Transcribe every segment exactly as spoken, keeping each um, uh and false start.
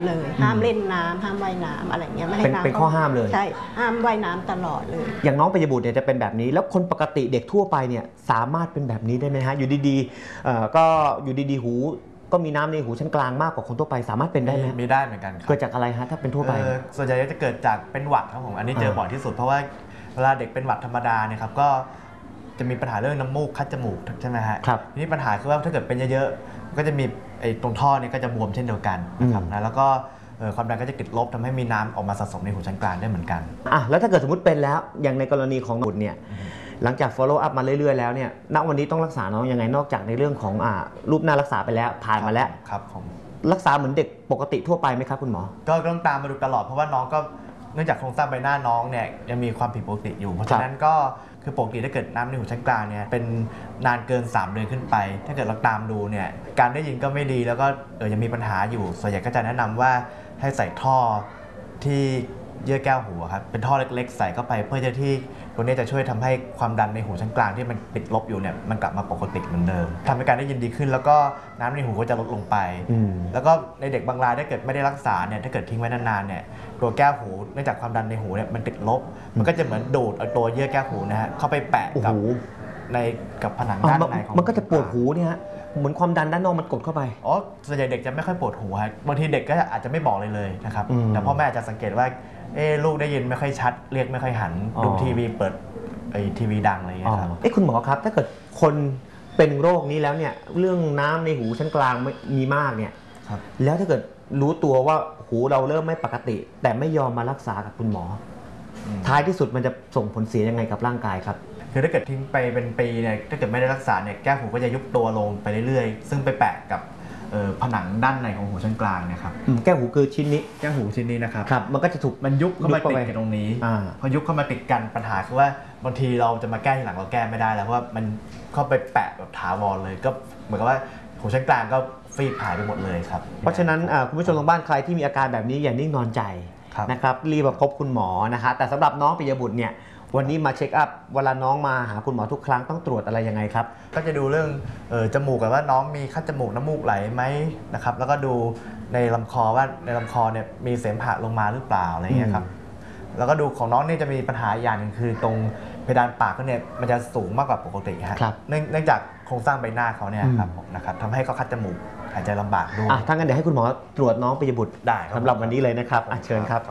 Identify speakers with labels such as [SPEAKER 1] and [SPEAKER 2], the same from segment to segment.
[SPEAKER 1] เลยห้ามเล่นน้ำห้ามว่ายน้ำอะไรเงี้ยไม่ให้น้ำ
[SPEAKER 2] เป็นข้อห้ามเลย
[SPEAKER 1] ใช่ห้ามว่ายน้ำตลอดเลย
[SPEAKER 2] อย่างน้องปัญญบุตรเนี่ยจะเป็นแบบนี้แล้วคนปกติเด็กทั่วไปเนี่ยสามารถเป็นแบบนี้ได้ไหมฮะอยู่ดีๆก็อยู่ดีๆหูก็มีน้ำในหูชั้นกลางมากกว่าคนทั่วไปสามารถเป็นได้ไหม
[SPEAKER 3] มีได้เหมือนกันครับ
[SPEAKER 2] เกิดจากอะไรฮะถ้าเป็นทั่วไป
[SPEAKER 3] ส่วนใหญ่จะเกิดจากเป็นหวัดครับผมอันนี้เจอบ่อยที่สุดเพราะว่าเวลาเด็กเป็นหวัดธรรมดาเนี่ยครับก็จะมีปัญหาเรื่องน้ำมูกคัดจมูกใช่ไหมฮะ
[SPEAKER 2] ครับ
[SPEAKER 3] นี่ปัญหาคือว่าถ้าเกิดเป็นเยอะๆก็จะมีไอ้ตรงท่อเนี่ยก็จะบวมเช่นเดียวกันนะครับนะแล้วก็ความดันก็จะติดลบทำให้มีน้ำออกมาสะสมในหูชั้นกลางได้เหมือนกัน
[SPEAKER 2] อ่ะแล้วถ้าเกิดสมมติเป็นแล้วอย่างในกรณีของบุตรเนี่ยหลังจาก follow up มาเรื่อยๆแล้วเนี่ยณวันนี้ต้องรักษาน้องยังไงนอกจากในเรื่องของอ่ารูปหน้ารักษาไปแล้วผ่านมาแล้ว
[SPEAKER 3] ครับผม
[SPEAKER 2] รักษาเหมือนเด็กปกติทั่วไปไหมครับคุณหมอ
[SPEAKER 3] ก็ต้องตามมาดูตลอดเพราะว่าน้องก็เนื่องจากโครงสร้างใบหน้าน้องเนี่ยยังมีความผิดปกติอยู่เพราะฉะนั้นก็คือปกติถ้าเกิดน้ำในหูชั้นกลางเนี่ยเป็นนานเกินสามเดือนขึ้นไปถ้าเกิดเราตามดูเนี่ยการได้ยินก็ไม่ดีแล้วก็เออยังมีปัญหาอยู่ส่วนใหญ่ก็จะแนะนำว่าให้ใส่ท่อที่เยื่อแก้วหูครับเป็นท่อเล็กๆใส่เข้าไปเพื่อจะที่ตัวนี้จะช่วยทำให้ความดันในหูชั้นกลางที่มันติดลบอยู่เนี่ยมันกลับมาปกติเหมือนเดิมทำให้การได้ยินดีขึ้นแล้วก็น้ำในหูก็จะลดลงไปแล้วก็ในเด็กบางรายถ้าเกิดไม่ได้รักษาเนี่ยถ้าเกิดทิ้งไว้นานๆเนี่ยตัวแก้วหูเนื่องจากความดันในหูเนี่ยมันติดลบมันก็จะเหมือนดูดเอาตัวเยื่อแก้วหูนะฮะเข้าไปแปะกับในกับผนังด้านในของ
[SPEAKER 2] มันก็จะปวดหูเนี่ยฮะเหมือนความดันด้านนอกมันกดเข้าไป
[SPEAKER 3] อ๋อส่วนใหญ่เด็กจะไม่ค่อยปวดหูครับบางทีเด็กก็อาจจะไม่บอกเลยเลยนะครับแต่พ่อแม่จะสังเกตว่าเอ๊ลูกได้ยินไม่ค่อยชัดเรียกไม่ค่อยหันดูทีวีเปิดไอ้ทีวีดังอะไรอย่างเงี้ยครับ
[SPEAKER 2] เอ๊ะคุณหมอครับถ้าเกิดคนเป็นโรคนี้แล้วเนี่ยเรื่องน้ำในหูชั้นกลางมีมากเนี่ยแล้วถ้าเกิดรู้ตัวว่าหูเราเริ่มไม่ปกติแต่ไม่ยอมมารักษากับคุณหมอท้ายที่สุดมันจะส่งผลเสียยังไงกับร่างกายครับ
[SPEAKER 3] คือถ้าเกิดทิ้งไปเป็นปีเนี่ยถ้าเกิดไม่ได้รักษาเนี่ยแก้วหูก็จะยุบตัวลงไปเรื่อยๆซึ่งไปแปะกับผนังด้านในของหูชั้นกลางเนี่ยครับ
[SPEAKER 2] แก้วหูคือชิ้นนี้
[SPEAKER 3] แก้วหูชิ้นนี้นะครับ
[SPEAKER 2] ครับมันก็จะถูก
[SPEAKER 3] มันยุบเข้ามาติดกันตรงนี้พอยุบเข้ามาติดกันปัญหาคือว่าบางทีเราจะมาแก้ทีหลังเราแก้ไม่ได้แล้วเพราะว่ามันเข้าไปแปะแบบถาวรเลยก็เหมือนกับว่าหูชั้นกลางก็ฟีบหายไปหมดเลยครับ
[SPEAKER 2] เพราะฉะนั้นคุณผู้ชมทางบ้านใครที่มีอาการแบบนี้อย่านิ่งนอนใจนะครับรีบมาพบคุณหมอนะคะแต่สำหรับน้องปิยบุตรเนี่ยวันนี้มาเช็คอัพเวลาน้องมาหาคุณหมอทุกครั้งต้องตรวจอะไรยังไงครับ
[SPEAKER 3] ก็จะดูเรื่องเออจมูกกันว่าน้องมีคัดจมูกน้ำมูกไหลไหมนะครับแล้วก็ดูในลำคอว่าในลำคอเนี่ยมีเสมหะลงมาหรือเปล่าอะไรเงี้ยครับแล้วก็ดูของน้องนี่จะมีปัญหาอย่างนึงคือตรงเพดานปากเขาเนี่ยมันจะสูงมากกว่าปกติฮะเนื่องจากโครงสร้างใบหน้าเขาเนี่ยครับนะครับทำให้เขาคัดจมูกหายใจลำบากด้วย
[SPEAKER 2] ถ้างั้นเดี๋ยวให้คุณหมอตรวจน้องปิยบุตร
[SPEAKER 3] ได้
[SPEAKER 2] สำหรับวันนี้เลยนะครับเชิญครับ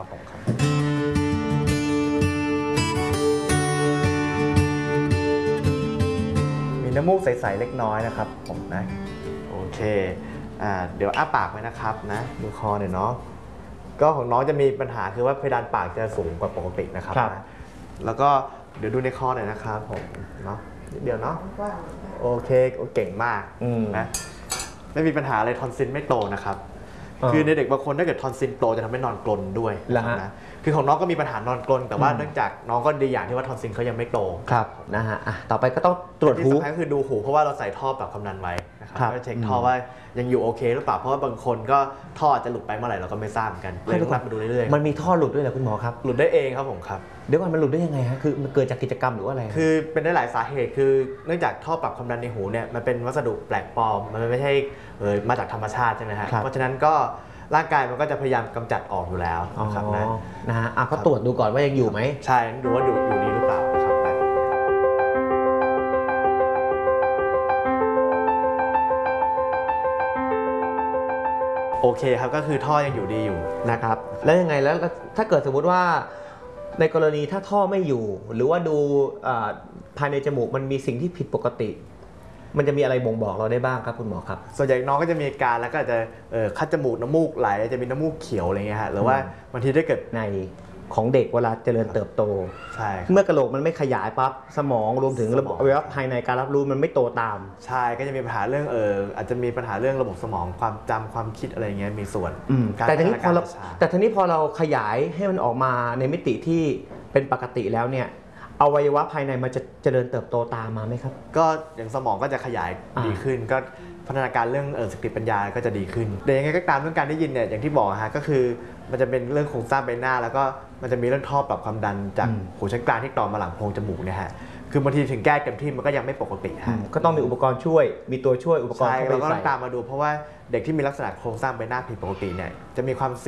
[SPEAKER 3] น้ำมูกใสๆเล็กน้อยนะครับผมนะโอเคอ่าเดี๋ยวอ้าปากไว้นะครับนะดูคอหน่อยเนาะก็ของน้องจะมีปัญหาคือว่าเพดานปากจะสูงกว่าปกตินะครับนะแล้วก็เดี๋ยวดูในคอหน่อยนะครับผมเนาะนิดเดียวเนาะโอเคเก่งมากนะไม่มีปัญหาอะไรทอนซิลไม่โตนะครับคือในเด็กบางคนถ้าเกิดทอนซิลโตจะทำให้นอนกรนด้วยนะคือของน้องก็มีปัญหานอนกรนแต่ว่าเนื่องจากน้องก็ดีอย่างที่ว่าทอนซิลเขายังไม่โต
[SPEAKER 2] ครับนะฮะต่อไปก็ต้องตรวจหู
[SPEAKER 3] ที่สำคัญก็คือดูหูเพราะว่าเราใส่ท่อปรับความดันไว้นะครับก็เช็คท่อว่ายังอยู่โอเคหรือเปล่าเพราะว่าบางคนก็ท่อจะหลุดไปเมื่อไหร่เราก็ไม่ทราบเหมือนกันเลยต้องมาดูเรื่อย
[SPEAKER 2] ๆมันมีท่อหลุดด้วยเหรอคุณหมอครับ
[SPEAKER 3] หลุดได้เองครับผมครับ
[SPEAKER 2] เดี๋ยวก่อนมันหลุดได้ยังไงฮะคือมันเกิดจากกิจกรรมหรือว่าอะไร
[SPEAKER 3] คือเป็นได้หลายสาเหตุคือเนื่องจากท่อปรับความดันในหูเนี่ยมันเป็นวัสดุแปลกปลอมมันไม่ใช่มาจากธรรมชาติใช่ไหมฮะเพราะฉะนั้นก็ร่างกายมันก็จะพยายามกำจัดออกอยู่แล้วนะครับนะ
[SPEAKER 2] นะฮะก็ตรวจดูก่อนว่ายังอยู่ไหม
[SPEAKER 3] ใช่ดูว่าดูอยู่ดีหรือเปล่านะครับนะโอเคครับก็คือท่อยังอยู่ดีอยู่
[SPEAKER 2] นะครับแล้วยังไงแล้วถ้าเกิดสมมุติว่าในกรณีถ้าท่อไม่อยู่หรือว่าดูภายในจมูกมันมีสิ่งที่ผิดปกติมันจะมีอะไรบ่งบอกเราได้บ้างครับคุณหมอครับ
[SPEAKER 3] ส่วนใหญ่น้องก็จะมีอาการแล้วก็จะคัดจมูกน้ำมูกไหลจะมีน้ำมูกเขียวอะไรเงี้ยฮะหรือว่าบางทีได้เกิด
[SPEAKER 2] ในของเด็กเวลาเจริญเติบโต
[SPEAKER 3] ใช่
[SPEAKER 2] เมื่อกระโหลกมันไม่ขยายปั๊บสมองรวมถึงระบบอวัยวะภายในการรับรู้มันไม่โตตาม
[SPEAKER 3] ใช่ก็จะมีปัญหาเรื่องเอออาจจะมีปัญหาเรื่องระบบสมองความจำความคิดอะไรเงี้ยมีส่วน
[SPEAKER 2] แต่ทีนี้พอเราแต่ทีนี้พอเราขยายให้มันออกมาในมิติที่เป็นปกติแล้วเนี่ยอวัยวะภายในมันจะเจริญเติบโตตามมาไหมครับ
[SPEAKER 3] ก็อย่างสมองก็จะขยายดีขึ้นก็พัฒนาการเรื่องเออสติปัญญาก็จะดีขึ้นแต่ยังไงก็ตามเรื่องการได้ยินเนี่ยอย่างที่บอกฮะก็คือมันจะเป็นเรื่องโครงสร้างใบหน้าแล้วก็มันจะมีเรื่องท่อปรับความดันจากหูชั้นกลางที่ต่อมาหลังโพรงจมูกเนี่ยฮะคือบางทีถึงแก้เต็มที่มันก็ยังไม่ปกติฮะ
[SPEAKER 2] ก็ต้องมีอุปกรณ์ช่วยมีตัวช่วยอุปกรณ์
[SPEAKER 3] ใช่เราก็ต้องตามมาดูเพราะว่าเด็กที่มีลักษณะโครงสร้างใบหน้าผิดปกติเนี่ยจะมีความ